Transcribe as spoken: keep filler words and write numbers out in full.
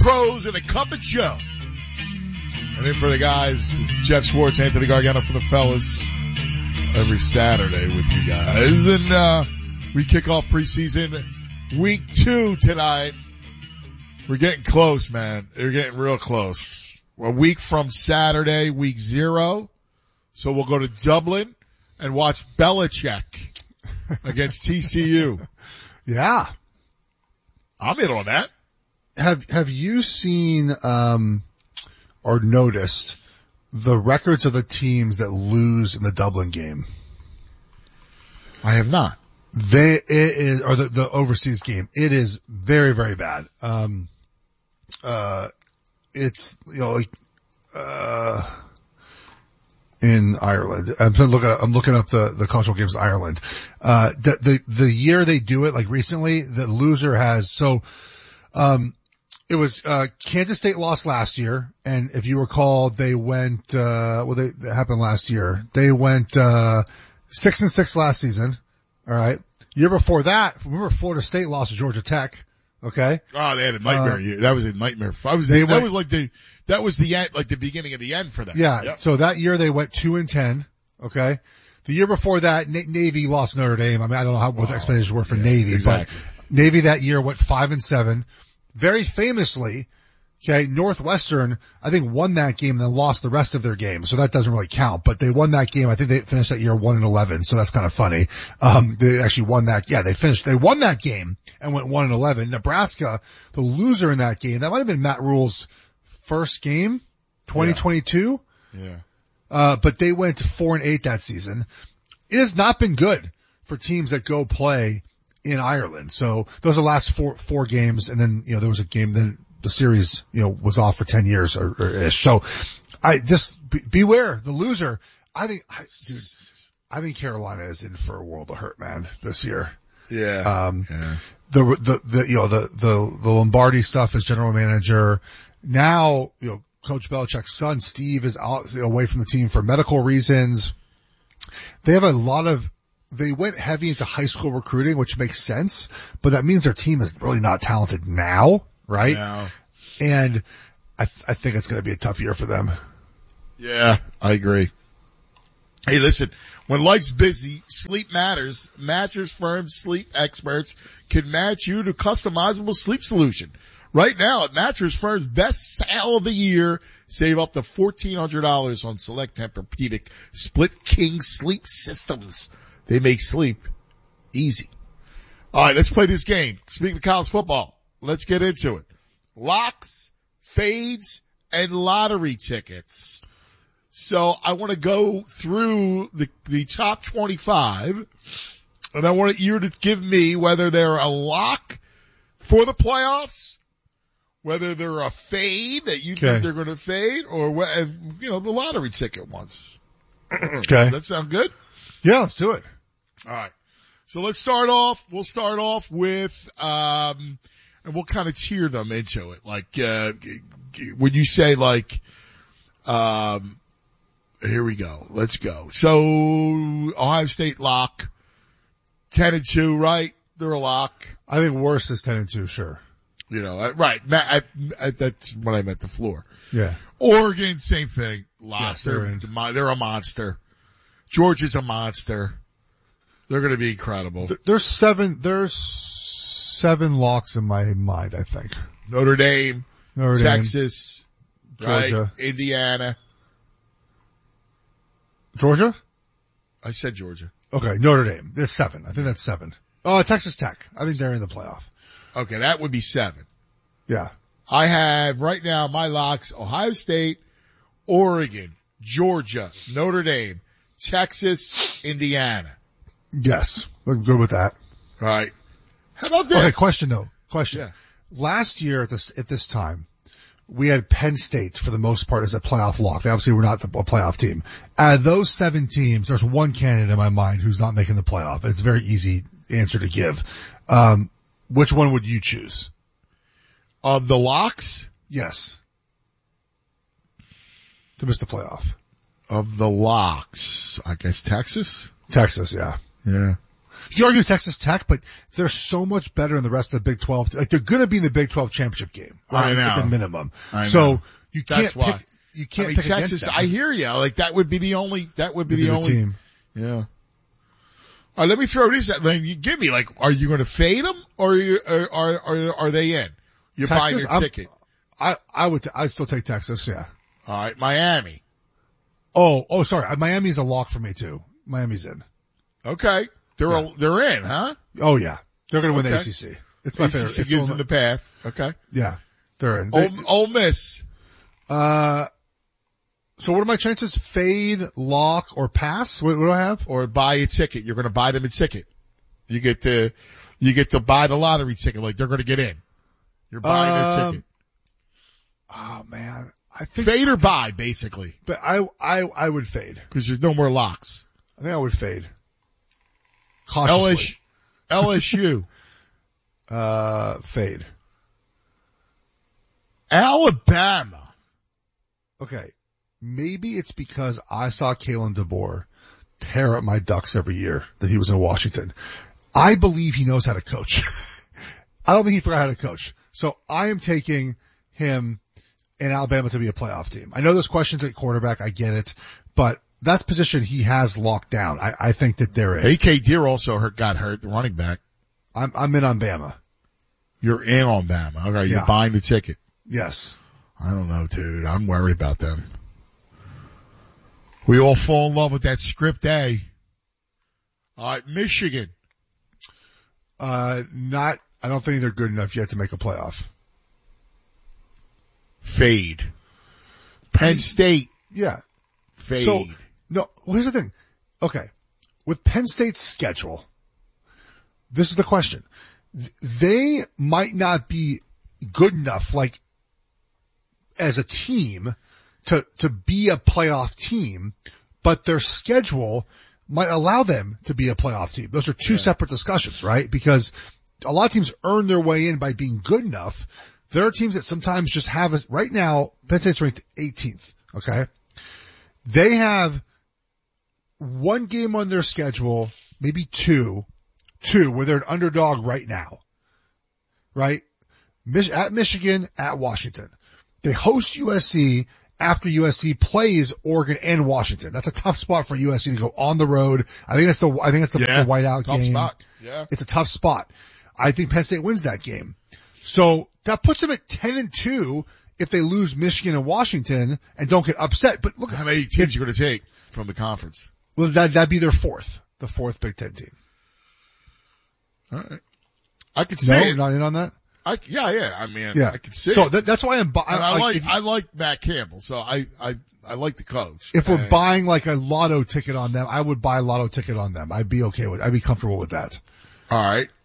Crows and a Cup of Joe. And then for the guys, it's Jeff Schwartz, Anthony Gargano for the fellas. Every Saturday with you guys. And, uh, we kick off preseason week two tonight. We're getting close, man. We're getting real close. A week from Saturday, week zero. So we'll go to Dublin and watch Belichick against T C U. Yeah. I'm in on that. Have, have you seen, um, or noticed the records of the teams that lose in the Dublin game? I have not. They, it is, or the, the overseas game. It is very, very bad. Um, uh, it's, you know, like, uh, in Ireland. I'm looking up, I'm looking up the, the cultural games in Ireland. Uh, the, the, the year they do it, like recently, the loser has, so, um, it was, uh, Kansas State lost last year. And if you recall, they went, uh, well, they, that happened last year. They went, uh, six and six last season. All right. Year before that, remember Florida State lost to Georgia Tech. Okay. Oh, they had a nightmare uh, year. That was a nightmare. I was, they that went, was like the, that was the end, like the beginning of the end for them. Yeah. Yep. So that year they went two and ten. Okay. The year before that, Na- Navy lost Notre Dame. I mean, I don't know how, what oh, the explanations were for yeah, Navy, exactly. but Navy that year went five and seven. Very famously, okay, Northwestern, I think won that game and then lost the rest of their games. So that doesn't really count, but they won that game. I think they finished that year one and eleven. So that's kind of funny. Um, they actually won that. Yeah, they finished, they won that game and went one and eleven. Nebraska, the loser in that game, that might have been Matt Rule's first game, twenty twenty-two. Yeah. yeah. Uh, but they went to four and eight that season. It has not been good for teams that go play in Ireland. So those are the last four, four games. And then, you know, there was a game, then the series, you know, was off for ten years or, or ish. So I just be, beware the loser. I think, I, dude, I think Carolina is in for a world of hurt, man, this year. Yeah. Um, yeah. the, the, the, you know, the, the, the Lombardi stuff as general manager. Now, you know, Coach Belichick's son, Steve, is out, away from the team for medical reasons. They have a lot of, they went heavy into high school recruiting, which makes sense, but that means their team is really not talented now, right? Now. And I, th- I think it's going to be a tough year for them. Yeah, I agree. Hey, listen, when life's busy, sleep matters. Mattress Firm sleep experts can match you to customizable sleep solution. Right now at Mattress Firm's best sale of the year, save up to fourteen hundred dollars on select Tempur-Pedic split king sleep systems. They make sleep easy. All right, let's play this game. Speaking of college football, let's get into it. Locks, fades, and lottery tickets. So I want to go through the, the top twenty-five, and I want you to give me whether they're a lock for the playoffs, whether they're a fade that you okay. think they're going to fade, or, you know, the lottery ticket ones. Okay. Does that sound good? Yeah, let's do it. All right. So let's start off, we'll start off with, um, and we'll kind of tier them into it. Like, uh, when you say like, um, here we go. Let's go. So Ohio State lock, ten and two, right? They're a lock. I think worse is ten and two, sure. You know, right. I, I, that's what I meant, the floor. Yeah. Oregon, same thing. Lock. Yes, they're, they're, they're a monster. Georgia's a monster. They're going to be incredible. There's seven, there's seven locks in my mind, I think. Notre Dame, Notre Texas, Dame, Georgia, right? Indiana. Georgia? I said Georgia. Okay, Notre Dame. There's seven. I think that's seven. Oh, Texas Tech. I think they're in the playoff. Okay, that would be seven. Yeah. I have right now my locks: Ohio State, Oregon, Georgia, Notre Dame, Texas, Indiana. Yes. I'm good with that. All right. How about this? Okay, question though. Question. Yeah. Last year at this, at this time, we had Penn State for the most part as a playoff lock. They obviously were not the, a playoff team. Out of those seven teams, there's one candidate in my mind who's not making the playoff. It's a very easy answer to give. Um, which one would you choose? Of the locks? Yes. To miss the playoff. Of the locks, I guess Texas? Texas, yeah. Yeah. You argue Texas Tech, but they're so much better in the rest of the Big twelve. Like they're going to be in the Big twelve championship game, right? I know. At the minimum. I know. So you can't That's why. pick. You can't I mean, pick Texas, against them. I hear you. Like that would be the only. That would be Maybe the, the only team. Yeah. All right, let me throw this at. Like, you give me like, are you going to fade them or are, you, are, are, are, are they in? You're Texas, buying their I'm, ticket. I, I would, t- I'd still take Texas, yeah. All right, Miami. Oh, oh, sorry. Miami's a lock for me too. Miami's in. Okay. They're, Yeah. a, they're in, huh? Oh yeah. They're going to win Okay. the A C C. It's my A C C favorite. It's gives one them of the my- path. Okay. yeah. They're in. Ole, They- Ole Miss. uh, so what are my chances? Fade, lock, or pass? What, what do I have? Or buy a ticket. You're going to buy them a ticket. You get to, you get to buy the lottery ticket. Like they're going to get in. You're buying their Um, ticket. Oh man. I think, Fade or buy, basically. but I, I, I would fade. Because there's no more locks. I think I would fade. Cautiously. L S U. Uh, fade. Alabama. Okay. Maybe it's because I saw Kalen DeBoer tear up my Ducks every year that he was in Washington. I believe he knows how to coach. I don't think he forgot how to coach. So I am taking him in Alabama to be a playoff team. I know there's questions at quarterback. I get it, but that's position he has locked down. I, I think that they're in. A K Deer also hurt, got hurt, the running back. I'm, I'm in on Bama. You're in on Bama. Okay, you're Yeah. buying the ticket. Yes. I don't know, dude. I'm worried about them. We all fall in love with that script A. All right, Michigan. Uh, not, I don't think they're good enough yet to make a playoff. Fade. Penn State. Yeah. Fade. So, no, well, here's the thing. Okay. With Penn State's schedule, this is the question. Th- They might not be good enough, like, as a team to, to be a playoff team, but their schedule might allow them to be a playoff team. Those are two Yeah. separate discussions, right? Because a lot of teams earn their way in by being good enough. There are teams that sometimes just have a, right now, Penn State's ranked eighteenth, okay? They have one game on their schedule, maybe two, two, where they're an underdog right now, right? Mich- at Michigan, at Washington. They host U S C after U S C plays Oregon and Washington. That's a tough spot for U S C to go on the road. I think that's the, I think that's the, Yeah. the whiteout Tough game. spot. Yeah. It's a tough spot. I think Penn State wins that game. So that puts them at ten and two if they lose Michigan and Washington and don't get upset. But look, How many teams you going to take from the conference? well, that, that'd be their fourth, the fourth Big Ten team. All right. I could No, say it. not in on that? I, yeah, yeah. I mean, Yeah. I could see So it. that, that's why I'm, bu- And I like, like, if, I like Matt Campbell, so I, I, I like the coach. if we're And- buying like a lotto ticket on them, I would buy a lotto ticket on them. I'd be okay with, I'd be comfortable with that. All right.